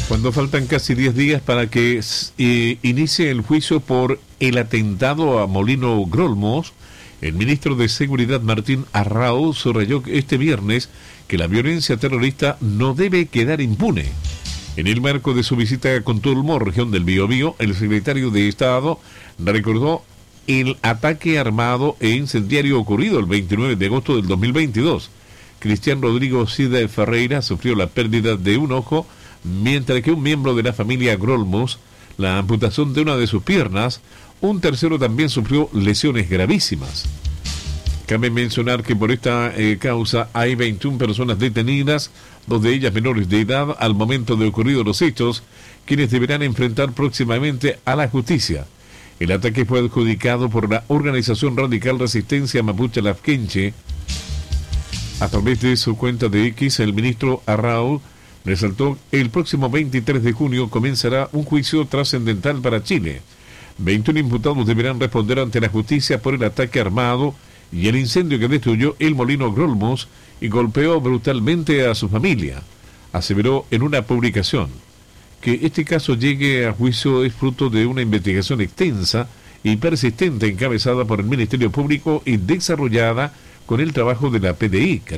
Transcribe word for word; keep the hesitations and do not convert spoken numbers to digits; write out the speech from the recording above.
Cuando faltan casi diez días para que eh, inicie el juicio por el atentado a Molino Grolmos, el ministro de Seguridad Martín Arrau subrayó este viernes que la violencia terrorista no debe quedar impune. En el marco de su visita a Contulmo, región del Biobío, el secretario de Estado recordó el ataque armado e incendiario ocurrido el veintinueve de agosto del dos mil veintidós. Cristian Rodrigo Cida Ferreira sufrió la pérdida de un ojo, mientras que un miembro de la familia Grolmos, la amputación de una de sus piernas. Un tercero también sufrió lesiones gravísimas. Cabe mencionar que por esta eh, causa hay veintiuna personas detenidas, dos de ellas menores de edad al momento de ocurridos los hechos, quienes deberán enfrentar próximamente a la justicia. El ataque fue adjudicado por la organización radical Resistencia Mapuche Lafkenche. A través de su cuenta de X, el ministro Arrau resaltó que el próximo veintitrés de junio comenzará un juicio trascendental para Chile. veintiún imputados deberán responder ante la justicia por el ataque armado y el incendio que destruyó el Molino Grolmos y golpeó brutalmente a su familia. Aseveró en una publicación que este caso llegue a juicio es fruto de una investigación extensa y persistente encabezada por el Ministerio Público y desarrollada con el trabajo de la P D I.